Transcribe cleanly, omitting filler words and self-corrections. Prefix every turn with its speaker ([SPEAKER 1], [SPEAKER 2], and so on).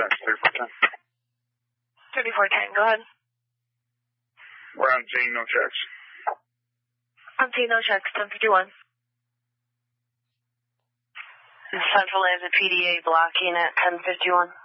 [SPEAKER 1] checks, 3410.
[SPEAKER 2] 3410, go ahead.
[SPEAKER 1] We're on scene, no checks.
[SPEAKER 2] On scene, no checks, 1051.
[SPEAKER 3] Central is a PDA blocking at 1051.